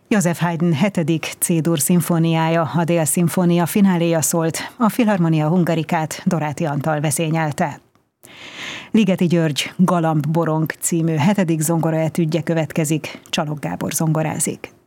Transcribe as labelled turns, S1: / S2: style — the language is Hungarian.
S1: József Haydn 7. C-dur szimfóniája, a Dél-szimfónia fináléja szólt, a Filharmonia Hungarikát Doráti Antal vezényelte. Ligeti György Galamb Borong című 7. zongoraetüdje következik, Csalog Gábor zongorázik.